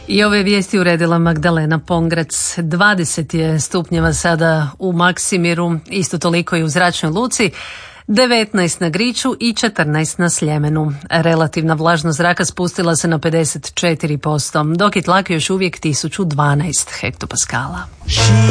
I ove vijesti uredila Magdalena Pongrac. 20 je stupnjeva sada u Maksimiru, isto toliko i u Zračnoj luci, 19 na Griču i 14 na Sljemenu. Relativna vlažnost zraka spustila se na 54%, dok je tlak još uvijek 1012 hektopaskala.